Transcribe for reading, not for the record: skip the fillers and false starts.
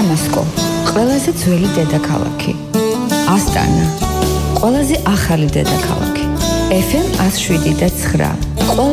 დამასკო, ყველაზე ძველი დედაქალაქი. ასტანა, ყველაზე ახალი დედაქალაქი. FM 107.9.